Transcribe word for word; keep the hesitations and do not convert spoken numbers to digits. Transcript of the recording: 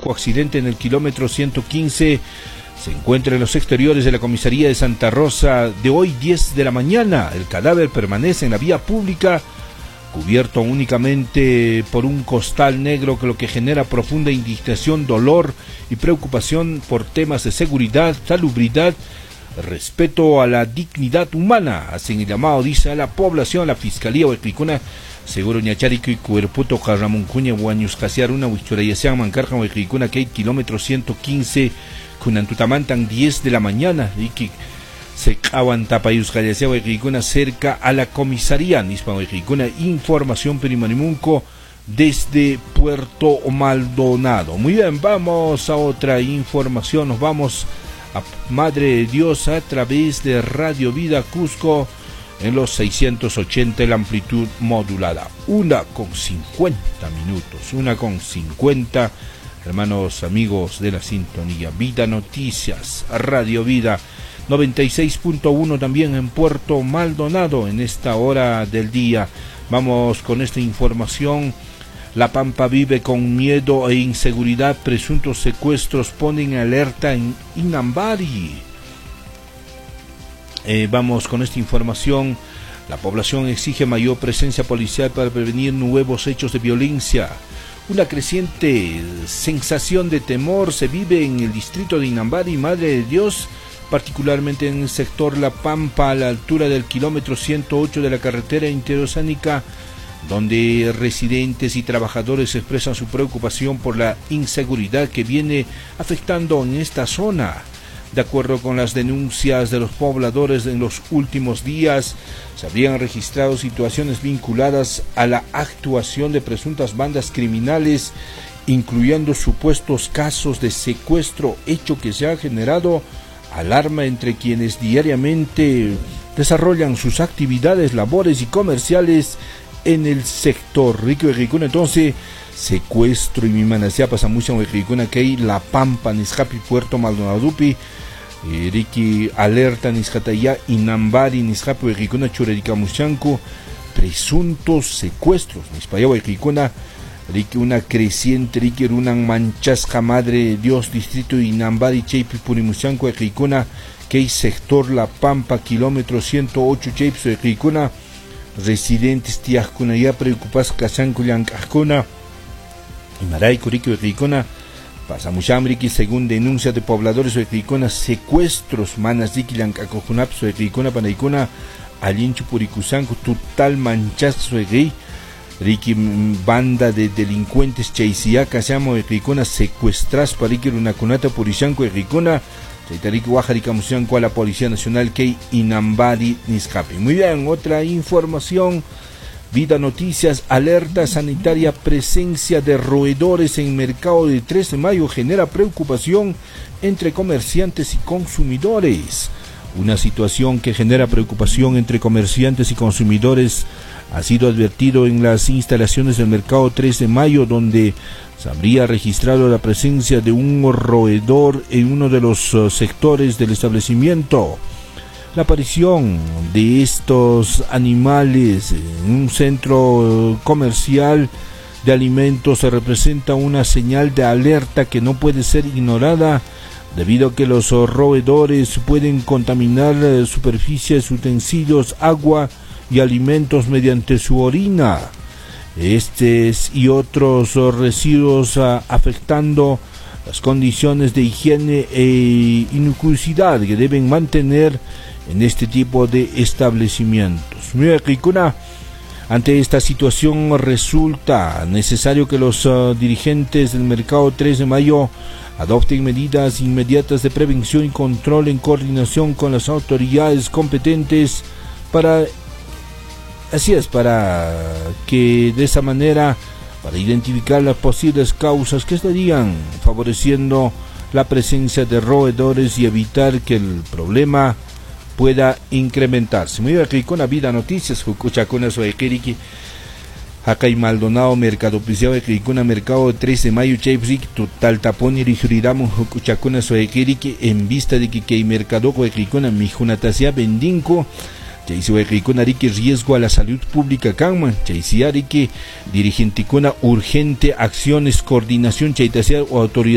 accidente en el kilómetro ciento quince se encuentra en los exteriores de la comisaría de Santa Rosa de hoy diez de la mañana. El cadáver permanece en la vía pública, cubierto únicamente por un costal negro, que lo que genera profunda indignación, dolor y preocupación por temas de seguridad, salubridad, respeto a la dignidad humana. Hacen el llamado, dice, a la población, a la Fiscalía Huayquicuna, seguro ñacharico y cuerputo Carramuncuña, Guaños Casiar, una Huichurayasian, Mancarja, Huayquicuna, que hay kilómetro ciento quince, Cunantutamantan, diez de la mañana, y que se aguanta Payus Callasea, Huayquicuna, cerca a la comisaría, Nispa Huayquicuna, información Perimanimunco, desde Puerto Maldonado. Muy bien, vamos a otra información, nos vamos a Madre de Dios a través de Radio Vida Cusco en los seiscientos ochenta, la amplitud modulada, una con cincuenta minutos, una con cincuenta, hermanos amigos de la sintonía. Vida Noticias, Radio Vida noventa y seis punto uno también en Puerto Maldonado en esta hora del día. Vamos con esta información. La Pampa vive con miedo e inseguridad. Presuntos secuestros ponen alerta en Inambari. Eh, vamos con esta información. La población exige mayor presencia policial para prevenir nuevos hechos de violencia. Una creciente sensación de temor se vive en el distrito de Inambari, Madre de Dios, particularmente en el sector La Pampa, a la altura del kilómetro ciento ocho de la carretera interoceánica, donde residentes y trabajadores expresan su preocupación por la inseguridad que viene afectando en esta zona. De acuerdo con las denuncias de los pobladores, en los últimos días se habían registrado situaciones vinculadas a la actuación de presuntas bandas criminales, incluyendo supuestos casos de secuestro, hecho que se ha generado alarma entre quienes diariamente desarrollan sus actividades, labores y comerciales en el sector. Rico Huayquicuna, entonces, secuestro y mimanacea pasa mucho en Huayquicuna, que hay La Pampa, Niscapi, Puerto Maldonadupi, eh, Ricky alerta Niscataya, Inambari, Niscapi, Huayquicuna, Churerica Muchanco, presuntos secuestros, Nispaya, Huayquicuna, Ricky una creciente, Ricky una manchasca, Madre de Dios, distrito Inambari, Cheipi, Purimuchanco, Huayquicuna, que hay sector La Pampa, kilómetro ciento ocho, Cheipi, Huayquicuna, residentes tiascuna ya preocupados Cachanco Llancascuna y Maray Curiqui Huayquicuna pasa muchamriqui, según denuncias de pobladores Huayquicuna, secuestros manas diki Llancacojunapso Huayquicuna Panaicuna Alinchu Puricusanco total manchas Huayqui Riqui banda de delincuentes Chaisia Casamo Huayquicuna secuestras Pariqui Runacunata Purishanco Huayquicuna Chaitariki Huajarica Musianco a la Policía Nacional que Inambari Niscapi. Muy bien, otra información. Vida Noticias, alerta sanitaria, presencia de roedores en mercado de tres de mayo genera preocupación entre comerciantes y consumidores. Una situación que genera preocupación entre comerciantes y consumidores ha sido advertido en las instalaciones del mercado tres de mayo, donde se habría registrado la presencia de un roedor en uno de los uh, sectores del establecimiento. La aparición de estos animales en un centro comercial de alimentos se representa una señal de alerta que no puede ser ignorada, debido a que los roedores pueden contaminar uh, superficies, utensilios, agua y alimentos mediante su orina. Estos y otros residuos uh, afectando las condiciones de higiene e inocuidad que deben mantener en este tipo de establecimientos. Huayquicuna, ante esta situación resulta necesario que los uh, dirigentes del mercado tres de mayo adopten medidas inmediatas de prevención y control en coordinación con las autoridades competentes para Así es, para que de esa manera, para identificar las posibles causas que estarían favoreciendo la presencia de roedores y evitar que el problema pueda incrementarse. Muy bien, con la Vida Noticias, Jucuchacuna, Soequiriqui, Acá y Maldonado, Mercado Oficial, Huayquicuna, Mercado tres de mayo, Chepsic, Total Tapón y Rijuridamo, Jucuchacuna, Soequiriqui, en vista de que hay Mercado Huayquicuna, Mijunatasia, Bendinco, Chaisi Huayquicuna Riqui riesgo a la salud pública Canman, Chaisi Riqui dirigenticuna urgente acciones, coordinación, Chaitasia o autoridad